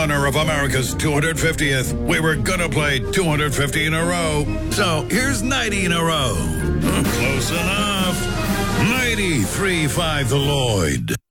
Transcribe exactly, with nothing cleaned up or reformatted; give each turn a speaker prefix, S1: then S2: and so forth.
S1: honor of America's two hundred fiftieth, we were gonna play two hundred fifty in a row. So here's ninety in a row. Close enough. ninety-three point five The Lloyd.